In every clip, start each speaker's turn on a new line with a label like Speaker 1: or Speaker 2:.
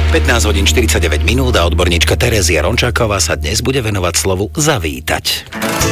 Speaker 1: 15 hodín 49 minút a odborníčka Terezia Rončáková sa dnes bude venovať slovu zavítať.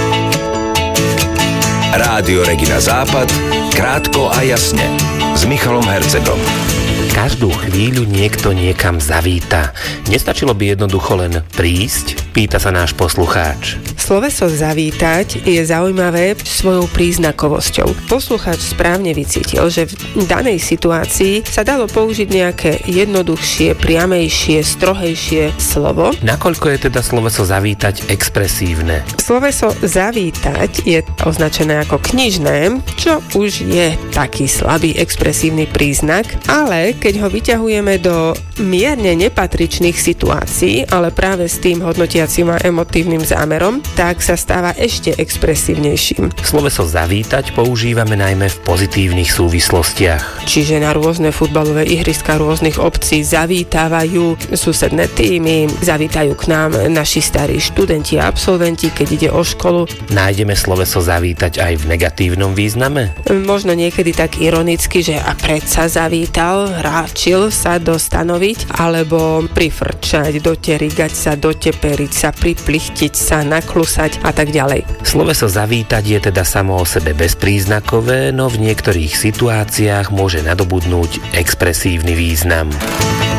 Speaker 2: Rádio Regina Západ, krátko a jasne, s Michalom Hercegom.
Speaker 3: Každú chvíľu niekto niekam zavíta. Nestačilo by jednoducho len prísť? Pýta sa náš poslucháč.
Speaker 4: Sloveso zavítať je zaujímavé svojou príznakovosťou. Poslucháč správne vycítil, že v danej situácii sa dalo použiť nejaké jednoduchšie, priamejšie, strohejšie slovo.
Speaker 3: Nakoľko je teda sloveso zavítať expresívne?
Speaker 4: Sloveso zavítať je označené ako knižné, čo už je taký slabý expresívny príznak, ale keď ho vyťahujeme do mierne nepatričných situácií, ale práve s tým hodnotiacím a emotívnym zámerom, tak sa stáva ešte expresívnejším.
Speaker 3: Sloveso zavítať používame najmä v pozitívnych súvislostiach.
Speaker 4: Čiže na rôzne futbalové ihriska rôznych obcí zavítávajú susedné týmy, zavítajú k nám naši starí študenti a absolventi, keď ide o školu.
Speaker 3: Nájdeme sloveso zavítať aj v negatívnom význame?
Speaker 4: Možno niekedy tak ironicky, že a predsa zavítal, ráčil sa dostanoviť, alebo prifrčať, doterigať sa, doteperiť sa, priplichtiť sa, naklusať a tak ďalej.
Speaker 3: Sloveso zavítať je teda samo o sebe bezpríznakové, no v niektorých situáciách môže nadobudnúť expresívny význam.